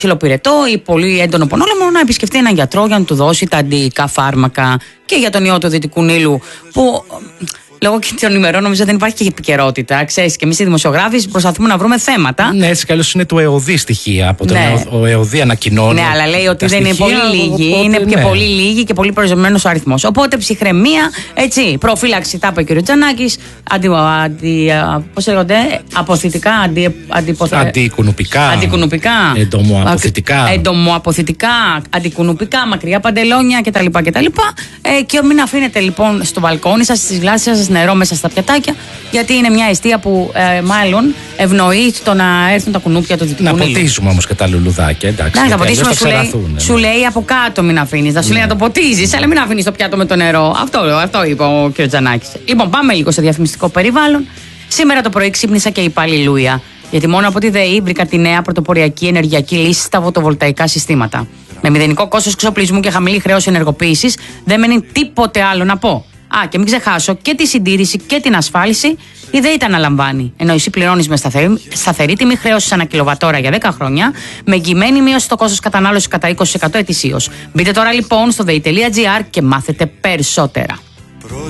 ψιλοπυρετό ή πολύ έντονο πονόλεμο να επισκεφτεί έναν γιατρό για να του δώσει τα αντιϊκά φάρμακα. Και για τον ιό του Δυτικού Νείλου, που λόγω και των ημερών νομίζω δεν υπάρχει και επικαιρότητα. Ξέρεις, και εμείς οι δημοσιογράφοι προσπαθούμε να βρούμε θέματα. Ναι, έτσι κι αλλιώς είναι του ΕΟΔΗ στοιχεία. Από τον ο ΕΟΔΗ ανακοινώνει. Ναι, αλλά λέει ότι δεν είναι πολύ λίγοι. Οπότε, είναι και πολύ λίγοι και πολύ περιορισμένος ο αριθμός. Οπότε ψυχραιμία, έτσι, προφύλαξη, τα είπε ο κ. Τζανάκης. Πώς λέγονται, αποθητικά, αντικουνουπικά. Εντομοαποθητικά, αντικουνουπικά, μακριά παντελόνια κτλ. Και μην αφήνετε λοιπόν στο μπαλκόνι σας, στις γλάσσες σας νερό μέσα στα πιατάκια, γιατί είναι μια αιστεία που μάλλον ευνοεί το να έρθουν τα κουνούπια του Δυτικού Νείλου. Να ποτίζουμε όμως και τα λουλουδάκια, εντάξει. Να ποτίσουμε, σου λέει από κάτω μην αφήνεις. Θα σου λέει να το ποτίζεις, αλλά μην αφήνεις το πιάτο με το νερό. Αυτό είπε ο κ. Τζανάκης. Λοιπόν, πάμε λίγο σε διαφημιστικό περιβάλλον. Σήμερα το πρωί ξύπνησα και είπα αλληλούια. Γιατί μόνο από τη ΔΕΗ βρήκα τη νέα πρωτοποριακή ενεργειακή λύση στα φωτοβολταϊκά συστήματα. Με μηδενικό κόστος εξοπλισμού και χαμηλή χρέωση ενεργοποίησης, δεν μένει τίποτε άλλο να πω. Και μην ξεχάσω και τη συντήρηση και την ασφάλιση, η ΔΕΗ τα αναλαμβάνει. Ενώ εσύ πληρώνεις με σταθερή τιμή χρέωσης ανά κιλοβατόρα για 10 χρόνια, με εγγυημένη μείωση στο κόστος κατανάλωσης κατά 20% ετησίως. Μπείτε τώρα λοιπόν στο dei.gr και μάθετε περισσότερα.